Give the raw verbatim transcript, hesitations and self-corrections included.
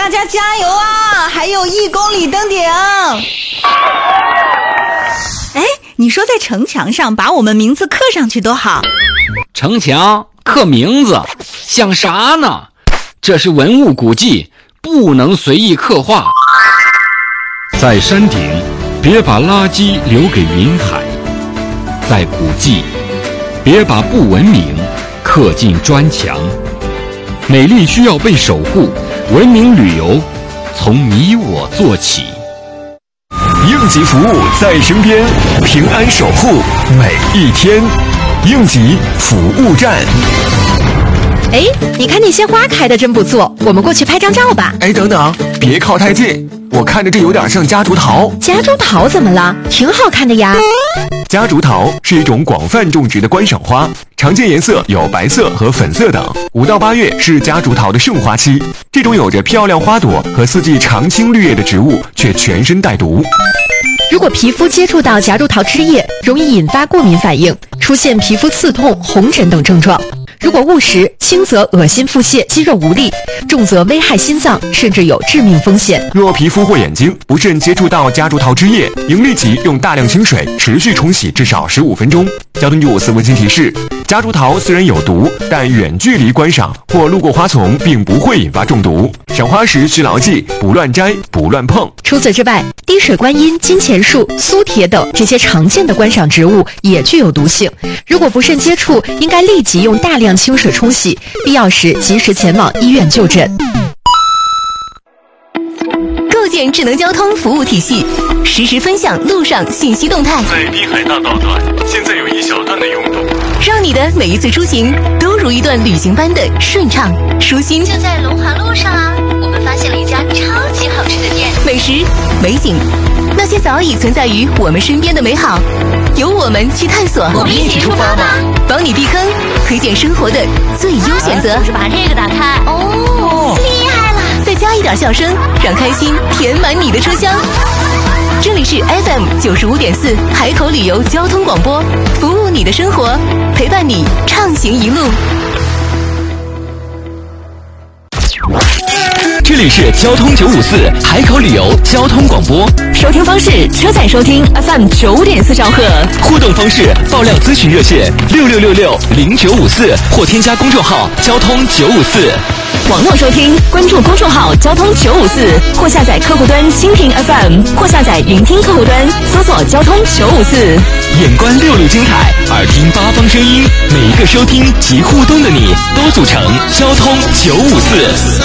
大家加油啊！还有一公里登顶。哎，你说在城墙上把我们名字刻上去多好。 城墙刻名字像啥呢？这是文物古迹，不能随意刻画。 在山顶，别把垃圾留给云海；在古迹，别把不文明刻进砖墙。美丽需要被守护，文明旅游从你我做起。 应急服务在身边，平安守护每一天。应急服务站。 哎，你看那些花开的真不错，我们过去拍张照吧。 哎，等等，别靠太近，我看着这有点像夹竹桃。 夹竹桃怎么了？挺好看的呀。 夹竹桃是一种广泛种植的观赏花，常见颜色有白色和粉色等。五到八月是夹竹桃的盛花期，这种有着漂亮花朵和四季常青绿叶的植物，却全身带毒。 如果皮肤接触到夹竹桃枝叶，容易引发过敏反应，出现皮肤刺痛、红疹等症状。如果误食，轻则恶心腹泻、肌肉无力，重则危害心脏，甚至有致命风险。 若皮肤或眼睛不慎接触到夹竹桃枝叶，应立即用大量清水持续冲洗至少十五分钟。交通九五四温馨提示：夹竹桃虽然有毒，但远距离观赏或路过花丛并不会引发中毒。赏花时需牢记：不乱摘，不乱碰。 除此之外，滴水观音、金钱树、苏铁等这些常见的观赏植物也具有毒性。如果不慎接触，应该立即用大量清水冲洗，必要时及时前往医院就诊。 构建智能交通服务体系，实时分享路上信息动态。 在滨海大道段，现在有一小段的拥堵， 让你的每一次出行都如一段旅行般的顺畅舒心。 就在龙华路上啊，我们发现了一家超级好吃的店， 美食、美景，那些早已存在于我们身边的美好，由我们去探索。 我们一起出发吧， 帮你避坑，推荐生活的最优选择。 就是把这个打开，哦，厉害了！ 再加一点笑声，让开心填满你的车厢。这里是 F M 九十五点四海口旅游交通广播，服务你的生活，陪伴你畅行一路。 这里是交通九五四海口旅游交通广播， 收听方式：车载收听 F M 九点四兆赫， 互动方式：爆料咨询热线六六六六零九五四或添加公众号交通九五四。 网络收听，关注公众号交通九五四，或下载客户端蜻蜓 F M， 或下载云听客户端，搜索交通九五四。 眼观六路精彩，耳听八方声音，每一个收听及互动的你，都组成交通九五四。